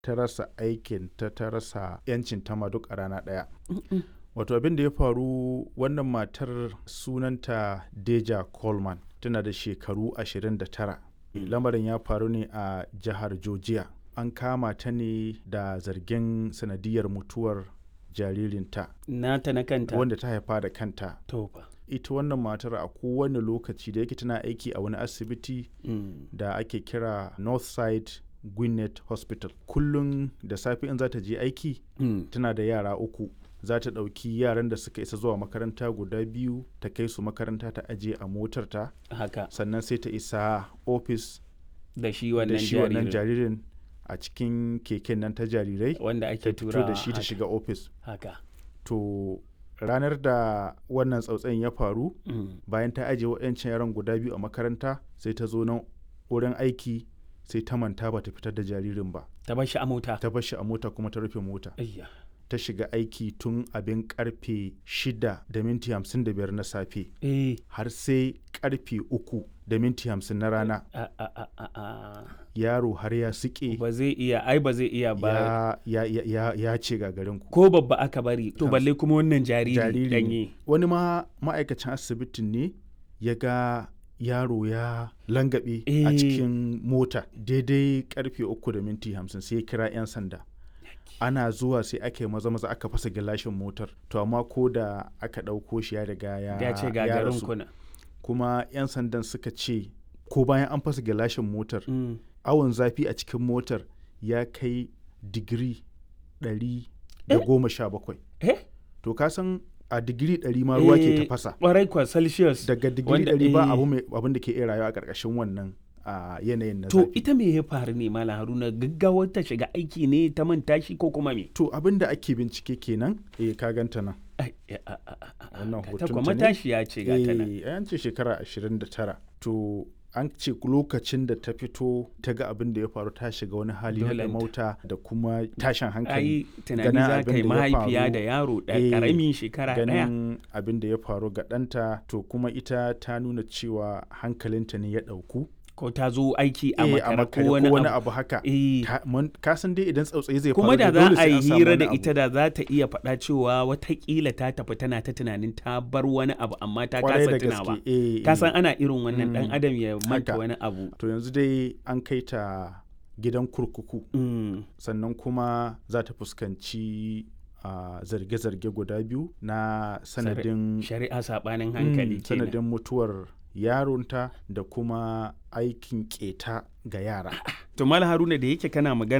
ta rasa aikin ta rasa 'yancin ta ma duk a rana ɗaya. Wato abin da ya faru, wannan matar sunanta Deja Coleman, tana da shekaru 29. Lamarin ya faru ne a jihar Georgia. An kama ta ne da zargin sanadiyar mutuwar jaririnta. Nata na kanta? Wanda ta haifa da kanta. Tofa. Ita wannan matar a kowane lokaci da yake tana aiki a wani asibiti da ake kira Northside Gwinnett Hospital. Kullum da safe in za ta je aiki, tana da yara 3. Za ta ɗauki yaran da suka isa zuwa makaranta guda 2 ta kai su makaranta ta aje a motarta. Haka. Sannan sai ta isa ofis da shi wannan jaririn a cikin keken nan ta jarirai wanda ake tura da shi ta shiga ofis. Haka. To ranar da wannan tsautsayin ya faru, bayan ta ajiye waɗancan yaran guda 2 a makaranta, sai ta zo nan wurin aiki, sai ta manta ba ta fitar da jaririn ba. Ta bar shi a mota? Ta bar shi a mota kuma ta rufe mota. Ta shiga aiki tun abin karfe 6:55 na safe. Har sai karfe 3:50 na rana. Yaro har ya suke. Ba zai iya ba. Ya ce gagarin ku. Ko babba aka bari. To balle kuma wannan jariri danye. Wani ma'aikacin asibitin ne ya ga yaro ya langabe a cikin mota daidai karfe 3:50 sai ya kira 'yan sanda. Ana zuwa sai aka yi maza aka fasa gilashin motar. To amma ko da aka ɗauko shi ya riga ya ce gagarin kuna. Kuma 'yan sandan suka ce ko bayan an fasa gilashin motar, awon zafi a cikin motar ya kai digiri 117. To ka san a digiri 100 ma ruwa ke tafasa. Ƙwarai kwa Celsius. Daga digiri 100 ba abin da ke iya rayuwa a ƙarƙashin wannan a yanayin na zafi. To ita me ya faru ne Malam Haruna, gaggawar ta shiga aiki ne ta manta shi ko kuma me? To abin da ake bincike kenan, ka ganta nan. Wannan hoton ta ne. Matashiya ce ga ta nan. An ce shekara 29. To an ce lokacin da ta fito ta ga abin da ya faru, ta shiga wani hali na mauta da kuma tashin hankali. Tunani za ka yi mahaifiya da yaro ƙaramin shekara 1. Ganin abin da ya faru ga ɗanta, to kuma ita ta nuna cewa hankalinta ne ya ɗauku. Ko ta zo aiki a makare ko wani abu haka. Ka san dai idan tsautsayi zai faru, kuma da za a yi hira da ita da za ta iya faɗa cewa watakila ta tafi tana ta tunanin ta bar wani abu amma ta kasa tunawa. Ka san ana irin wannan dan adam ya manta wani abu. To yanzu dai an kai ta gidan kurkuku. Sannan kuma za ta fuskanci zarge-zarge guda 2 na sanadin shari'a sabanin hankali, sanadin mutuwar yaronta da kuma aikin keta ga yara. To Malam Haruna, da yake kana magana